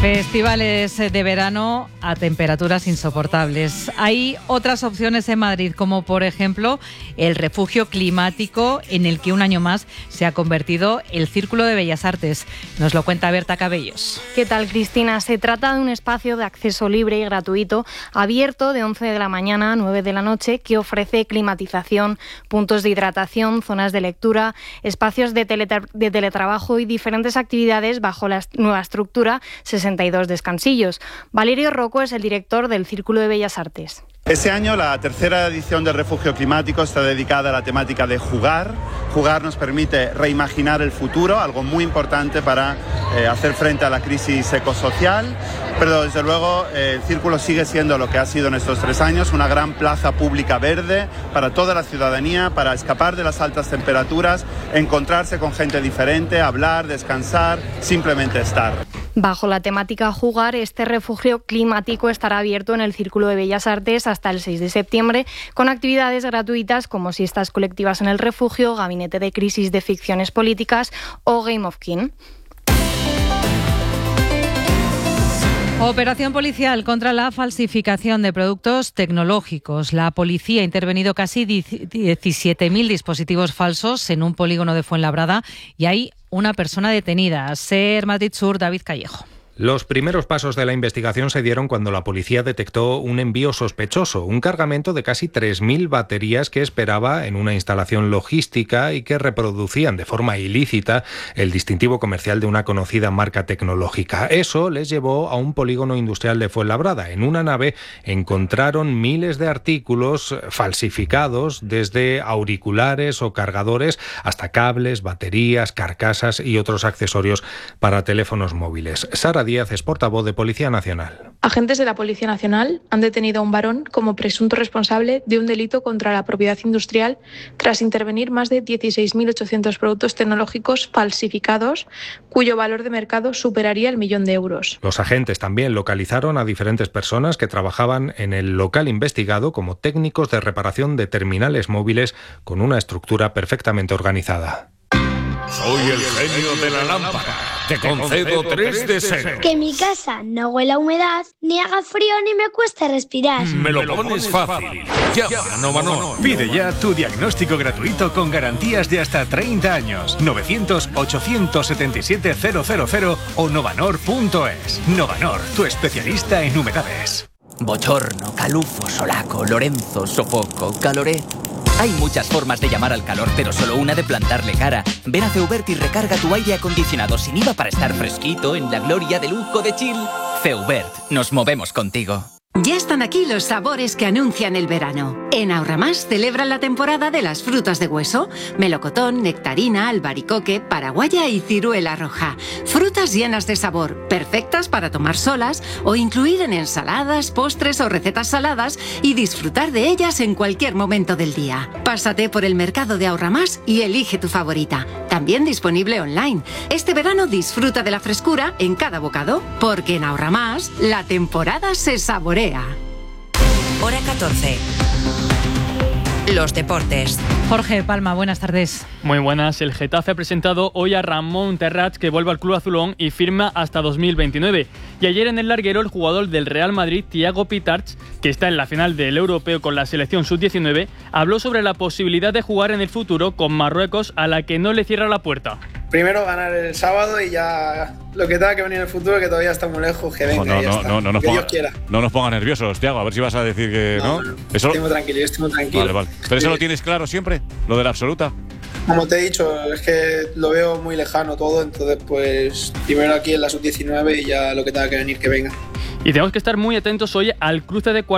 Festivales de verano a temperaturas insoportables. Hay otras opciones en Madrid, como por ejemplo el refugio climático en el que un año más se ha convertido el Círculo de Bellas Artes. Nos lo cuenta Berta Cabellos. ¿Qué tal, Cristina? Se trata de un espacio de acceso libre y gratuito, abierto de 11 de la mañana a 9 de la noche, que ofrece climatización, puntos de hidratación, zonas de lectura, espacios de teletrabajo y diferentes actividades bajo la nueva estructura 62 descansillos. Valerio Rocco es el director del Círculo de Bellas Artes. Este año la tercera edición del Refugio Climático está dedicada a la temática de jugar. Jugar nos permite reimaginar el futuro, algo muy importante para hacer frente a la crisis ecosocial, pero desde luego el Círculo sigue siendo lo que ha sido en estos 3 años, una gran plaza pública verde para toda la ciudadanía, para escapar de las altas temperaturas, encontrarse con gente diferente, hablar, descansar, simplemente estar. Bajo la temática jugar, este refugio climático estará abierto en el Círculo de Bellas Artes hasta el 6 de septiembre, con actividades gratuitas como siestas colectivas en el refugio, gabinete de crisis de ficciones políticas o Game of King. Operación policial contra la falsificación de productos tecnológicos. La policía ha intervenido casi 17.000 dispositivos falsos en un polígono de Fuenlabrada y hay una persona detenida. SER Madrid Sur, David Callejo. Los primeros pasos de la investigación se dieron cuando la policía detectó un envío sospechoso, un cargamento de casi 3.000 baterías que esperaba en una instalación logística y que reproducían de forma ilícita el distintivo comercial de una conocida marca tecnológica. Eso les llevó a un polígono industrial de Fuenlabrada. En una nave encontraron miles de artículos falsificados, desde auriculares o cargadores hasta cables, baterías, carcasas y otros accesorios para teléfonos móviles. Sara Díaz es portavoz de Policía Nacional. Agentes de la Policía Nacional han detenido a un varón como presunto responsable de un delito contra la propiedad industrial tras intervenir más de 16.800 productos tecnológicos falsificados cuyo valor de mercado superaría el 1.000.000 de euros. Los agentes también localizaron a diferentes personas que trabajaban en el local investigado como técnicos de reparación de terminales móviles con una estructura perfectamente organizada. Soy el genio de la lámpara. Te concedo 3 deseos. Que mi casa no huela a humedad, ni haga frío ni me cueste respirar. Me lo pones fácil. Llama a Novanor. Pide ya tu diagnóstico gratuito con garantías de hasta 30 años. 900-877-000 o novanor.es. Novanor, tu especialista en humedades. Bochorno, calufo, solaco, Lorenzo, sofoco, caloré. Hay muchas formas de llamar al calor, pero solo una de plantarle cara. Ven a Feubert y recarga tu aire acondicionado sin IVA para estar fresquito en la gloria de lujo de chill. Feubert, nos movemos contigo. Ya están aquí los sabores que anuncian el verano. En Ahorramás celebran la temporada de las frutas de hueso: melocotón, nectarina, albaricoque, paraguaya y ciruela roja. Frutas llenas de sabor, perfectas para tomar solas o incluir en ensaladas, postres o recetas saladas y disfrutar de ellas en cualquier momento del día. Pásate por el mercado de Ahorramás y elige tu favorita. También disponible online. Este verano disfruta de la frescura en cada bocado, porque en Ahorramás la temporada se saborea. Hora 14. Los deportes. Jorge Palma, buenas tardes. Muy buenas. El Getafe ha presentado hoy a Ramón Terrats, que vuelve al club azulón y firma hasta 2029. Y ayer en el larguero el jugador del Real Madrid, Thiago Pitarch, que está en la final del Europeo con la selección sub-19, habló sobre la posibilidad de jugar en el futuro con Marruecos, a la que no le cierra la puerta. Primero ganar el sábado y ya lo que tenga que venir en el futuro, que todavía está muy lejos, que venga y ya está. Que Dios quiera. No nos ponga nerviosos, Thiago, a ver si vas a decir que no. Eso, estoy muy tranquilo. Vale. ¿Pero eso lo tienes claro siempre? ¿Lo de la absoluta? Como te he dicho, es que lo veo muy lejano todo, entonces pues primero aquí en la sub-19 y ya lo que tenga que venir que venga. Y tenemos que estar muy atentos hoy al cruce de cuartos